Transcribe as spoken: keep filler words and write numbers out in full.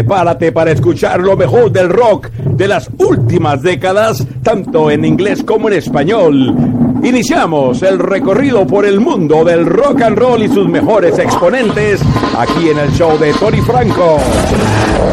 prepárate para escuchar lo mejor del rock de las últimas décadas, tanto en inglés como en español. Iniciamos el recorrido por el mundo del rock and roll y sus mejores exponentes aquí en el show de Tony Franco.